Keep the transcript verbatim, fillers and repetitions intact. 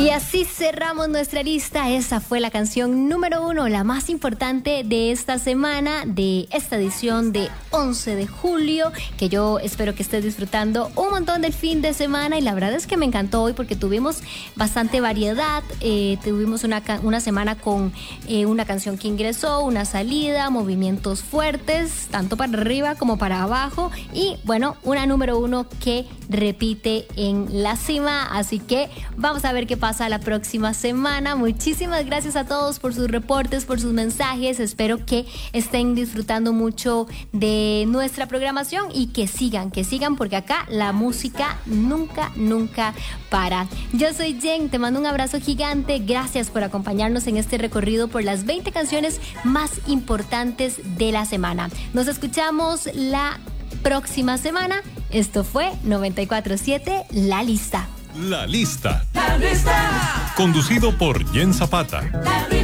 Y así cerramos nuestra lista. Esa fue la canción número uno, la más importante de esta semana, de esta edición de once de julio, que yo espero que estés disfrutando un montón del fin de semana. Y la verdad es que me encantó hoy porque tuvimos bastante variedad. Eh, tuvimos una, una semana con eh, una canción que ingresó, una salida, movimientos fuertes, tanto para arriba como para abajo. Y bueno, una número uno que repite en la cima. Así que vamos a ver qué pasa la próxima semana. Muchísimas gracias a todos por sus reportes, por sus mensajes. Espero que estén disfrutando mucho de nuestra programación y que sigan, que sigan porque acá la música nunca, nunca para. Yo soy Jen, te mando un abrazo gigante. Gracias por acompañarnos en este recorrido por las veinte canciones más importantes de la semana. Nos escuchamos la próxima semana. Esto fue noventa y cuatro siete La Lista. La Lista. La Lista. Conducido por Jen Zapata. La Lista.